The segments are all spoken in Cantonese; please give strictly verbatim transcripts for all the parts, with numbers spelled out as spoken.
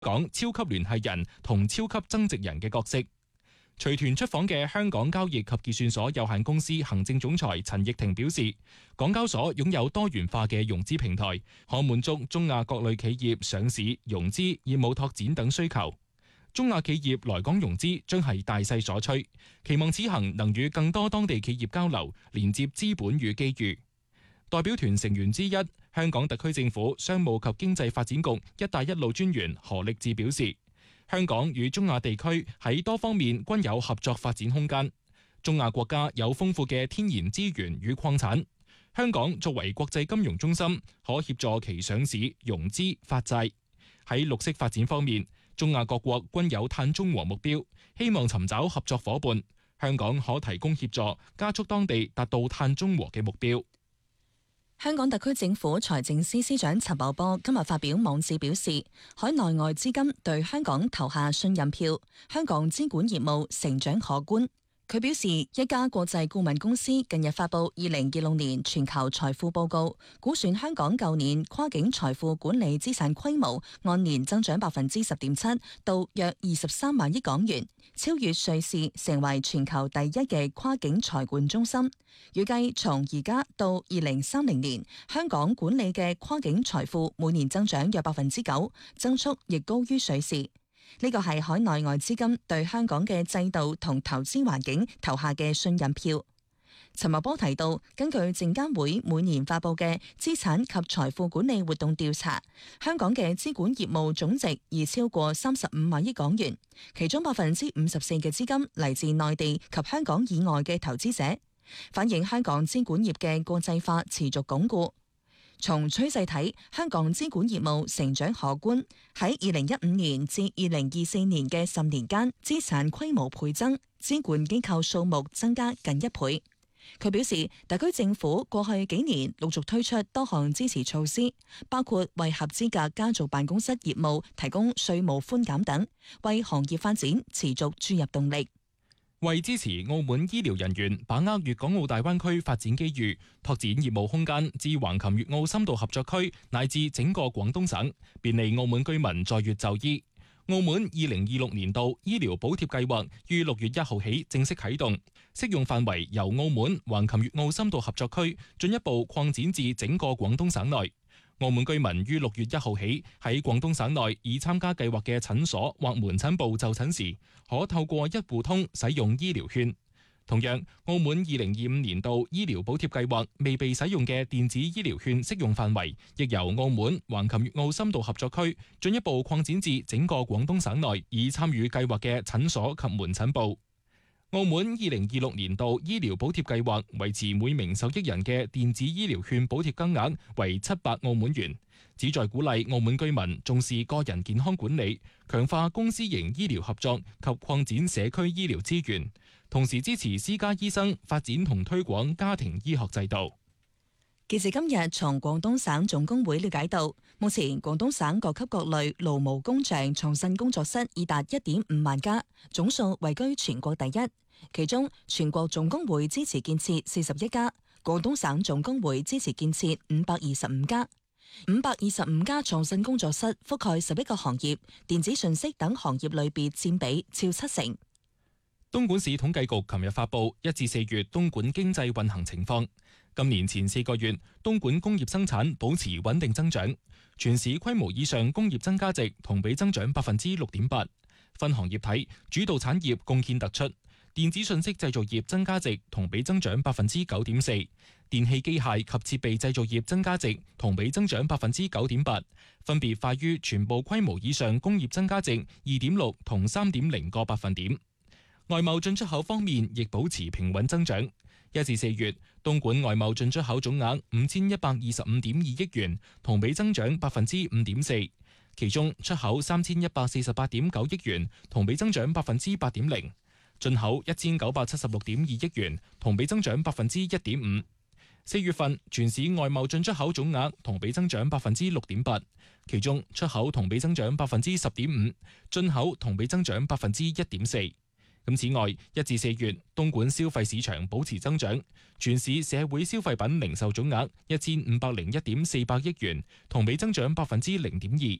港超級聯繫人同超級增值人嘅角色。隨團出訪嘅香港交易及結算所有限公司行政總裁陳奕霆表示，港交所擁有多元化嘅融資平台，可滿足中亞各類企業上市、融資、業務拓展等需求。中亞企業來港融資將係大勢所趨，期望此行能與更多當地企業交流，連接資本與機遇。代表團成員之一，香港特區政府商務及經濟發展局一帶一路專員何力智表示，香港與中亞地區喺多方面均有合作發展空間。中亞國家有豐富嘅天然資源與礦產，香港作為國際金融中心，可協助其上市、融資、發債。喺綠色發展方面，中亞各國均有碳中和目標，希望尋找合作夥伴。香港可提供協助，加速當地達到碳中和嘅目標。 香港特區政府財政司司長陳茂波今日發表網誌表示，海內外資金對香港投下信任票，香港資管業務成長可觀。佢表示，一家國際顧問公司近日發布二零二六年全球財富報告，估算香港舊年跨境財富管理資產規模按年增長百分之十點七，到約二十三萬億港元，超越瑞士，成為全球第一嘅跨境財管中心。預計從而家到二零三零年，香港管理嘅跨境財富每年增長約百分之九，增速亦高於瑞士。呢個係海內外資金對香港嘅制度同投資環境投下嘅信任票。陳茂波提到，根據證監會每年發布嘅資產及財富管理活動調查，香港嘅資管業務總值已超過三十五萬億港元，其中百分之五十四嘅資金嚟自內地及香港以外嘅投資者，反映香港資管業嘅國際化持續鞏固。從趨勢睇，香港資管業務成長可觀，喺二零一五年至二零二四年嘅十年間，資產規模倍增，資管機構數目增加近一倍。佢表示，特區政府過去幾年陸續推出多項支持措施，包括為合資格家族辦公室業務提供稅務寬減等，為行業發展持續注入動力。 為支持澳門醫療人員把握粵港澳大灣區發展機遇，拓展業務空間至橫琴粵澳深度合作區乃至整個廣東省，便利澳門居民在粵就醫。澳門二零二六年度醫療補貼計劃於六月一號起正式啟動，適用範圍由澳門橫琴粵澳深度合作區進一步擴展至整個廣東省內。澳門居民於六月一號起喺廣東省內已參加計劃嘅診所或門診部就診時，可透過一戶通使用醫療券。同樣，澳門二零二五年度醫療補貼計劃未被使用嘅電子醫療券適用範圍，亦由澳門橫琴粵澳深度合作區進一步擴展至整個廣東省內已參與計劃嘅診所及門診部。澳門二零二六年度醫療補貼計劃維持每名受益人嘅電子醫療券補貼金額為七百澳門元，旨在鼓勵澳門居民重視個人健康管理，強化公私營醫療合作及擴展社區醫療資源，同時支持私家醫生發展同推廣家庭醫學制度。 記者今日從廣東省總工會了解到，目前廣東省各級各類勞模工場創新工作室已達一點五萬家，總數位居全國第一。其中全國總工會支持建設四十一家，廣東省總工會支持建設五百二十五家。五百二十五家創新工作室覆蓋十一個行業，電子信息等行業類別佔比超七成。 東莞市統計局琴日發布一至四月東莞經濟運行情況。今年前四個月，東莞工業生產保持穩定增長，全市規模以上工業增加值同比增長百分之六點八。分行業睇，主導產業貢獻突出，電子信息製造業增加值同比增長百分之九點四，電氣機械及設備製造業增加值同比增長百分之九點八，分別快於全部規模以上工業增加值二點六同三點零個百分點。外貿進出口方面亦保持平穩增長。一至四月，東莞外貿進出口總額五千一百二十五點二億元，同比增長百分之五點四。其中出口三千一百四十八點九億元，同比增長百分之八點零；進口一千九百七十六點二億元，同比增長百分之一點五。四月份全市外貿進出口總額同比增長百分之六點八，其中出口同比增長百分之十點五，進口同比增長百分之一點四。咁此外，一至四月東莞消費市場保持增長，全市社會消費品零售總額一千五百零一點四百億元，同比增長百分之零點二。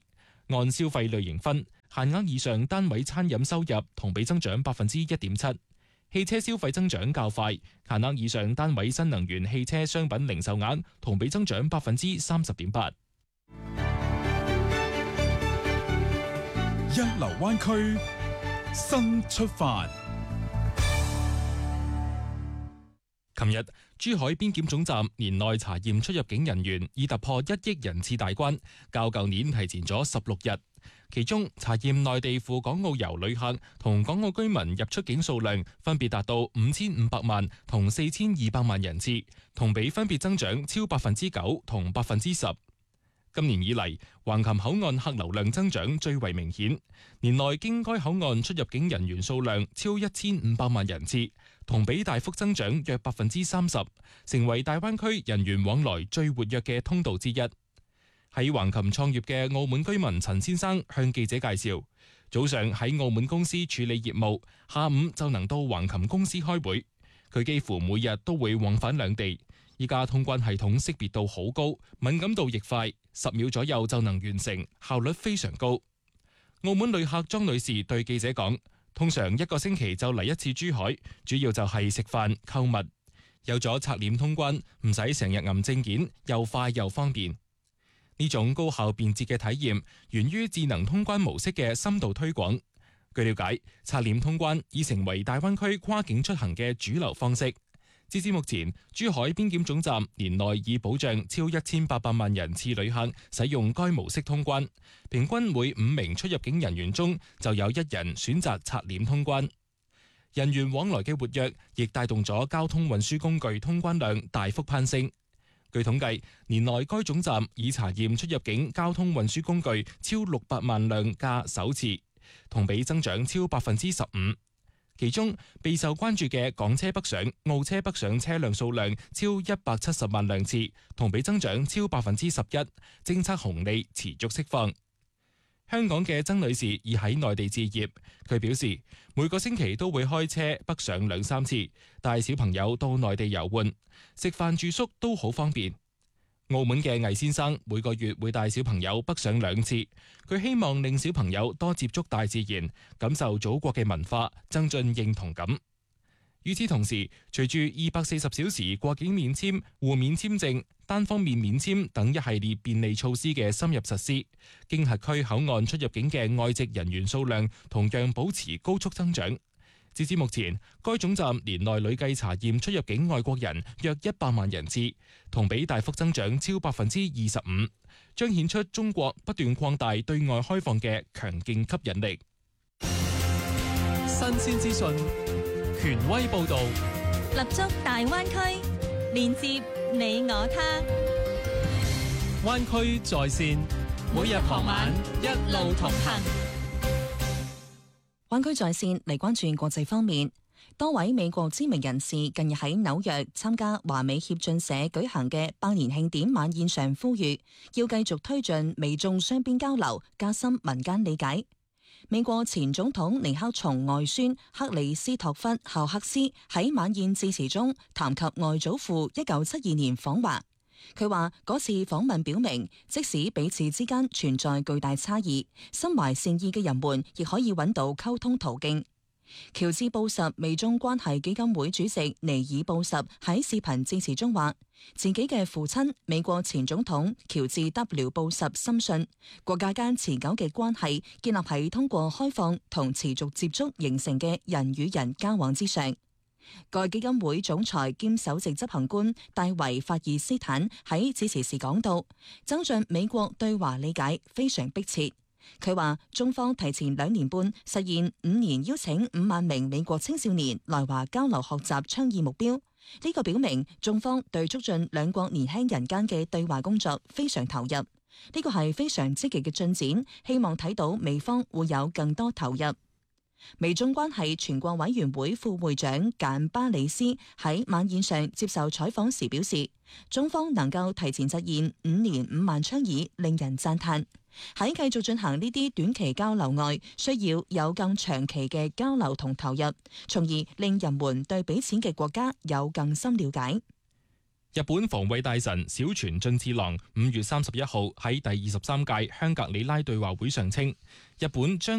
按消費類型分，限額以上單位餐飲收入同比增長百分之一點七。汽車消費增長較快，限額以上單位新能源汽車商品零售額同比增長百分之三十點八。 一流灣區新出發。 琴日，珠海邊檢總站年內查驗出入境人員已突破一億人次大關，較舊年提前咗十六日。其中，查驗內地赴港澳遊旅客同港澳居民入出境數量分別達到五千五百萬同四千二百萬人次，同比分別增長超百分之九同百分之十。今年以嚟，橫琴口岸客流量增長最為明顯，年內經該口岸出入境人員數量超一千五百萬人次，同比大幅增長約百分之三十，成為大灣區人員往來最活躍嘅通道之一。喺橫琴創業嘅澳門居民陳先生向記者介紹，早上喺澳門公司處理業務，下午就能到橫琴公司開會。佢幾乎每日都會往返兩地。依家通關系統識別度好高，敏感度亦快，十秒左右就能完成，效率非常高。澳門旅客莊女士對記者講，通常一個星期就嚟一次珠海，主要就係食飯、購物。有咗刷臉通關，唔使成日揞證件，又快又方便。呢種高效便捷嘅體驗，源於智能通關模式嘅深度推廣。據了解，刷臉通關已成為大灣區跨境出行嘅主流方式。截至目前，珠海邊檢總站年內已保障超一千八百萬人次旅客使用該模式通關，平均每五名出入境人員中就有一人選擇刷臉通關。人員往來嘅活躍，亦帶動咗交通運輸工具通關量大幅攀升。據統計，年內該總站已查驗出入境交通運輸工具超六百萬輛架首次，同比增長超百分之十五。其中備受關注嘅港車北上、澳車北上車輛數量超一百七十萬輛次，同比增長超百分之十一，政策紅利持續釋放。香港嘅曾女士已喺內地置業，佢表示每個星期都會開車北上兩三次，帶小朋友到內地遊玩，食飯住宿都好方便。澳門嘅魏先生每個月會帶小朋友北上兩次，佢希望令小朋友多接觸大自然，感受祖國嘅文化，增進認同感。與此同時，隨住二百四十小時過境免簽、互免簽證、單方面免簽等一系列便利措施嘅深入實施，經轄區口岸出入境嘅外籍人員數量同樣保持高速增長。截至目前，該總站年內累計查驗出入境外國人約一百萬人次，同比大幅增長超百分之二十五，彰顯出中國不斷擴大對外開放嘅強勁吸引力。 新鮮資訊，權威報導， 立足大灣區，連接你我他。 灣區在線，每日傍晚一路同行。 灣區在線嚟關注國際方面，多位美國知名人士近日喺紐約參加華美協進社舉行嘅百年慶典晚宴上，呼籲要繼續推進美中雙邊交流，加深民間理解。美國前總統尼克松外孫克里斯托弗侯克斯喺晚宴致辭中談及外祖父一九七二年訪華。佢話嗰次訪問表明，即使彼此之間存在巨大差異，心懷善意嘅人們亦可以揾到溝通途徑。喬治布什美中關係基金會主席尼爾布什喺視頻致辭中話，自己嘅父親美國前總統喬治 W 布什深信，國家間持久嘅關係建立喺通過開放同持續接觸形成嘅人與人交往之上。該基金會總裁兼首席執行官戴維法爾斯坦喺致辭時講到，增進美國對華理解非常迫切。佢話中方提前兩年半實現五年邀請五萬名美國青少年來華交流學習倡議目標，呢個表明中方對促進兩國年輕人間嘅對華工作非常投入，呢個係非常積極嘅進展，希望睇到美方會有更多投入。美中關係全國委員會副會長簡巴里斯喺晚宴上接受採訪時表示，中方能夠提前實現五年五萬倡議，令人讚嘆。喺繼續進行呢啲短期交流外，需要有更長期嘅交流同投入，從而令人們對彼此嘅國家有更深了解。 日本防衛大臣小泉進次郎五月三十一號喺第二十三屆香格里拉對話會上稱，日本將